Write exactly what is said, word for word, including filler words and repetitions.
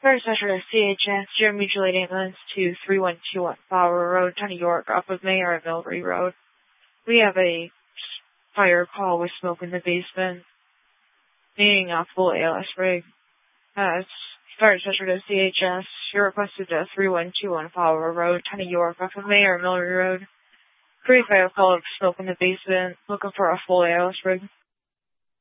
First Usher C H S, Zero Mutual Aid Ambulance to three one two one Flower Road, Tony York, off of Mayor and Millbury Road. We have a fire call with smoke in the basement, needing a full A L S rig. Uh, Fire Usher to C H S, you're requested to three one two one Flower Road, Tony York, off of Mayor and Millbury Road. Three fire call with smoke in the basement, looking for a full A L S rig.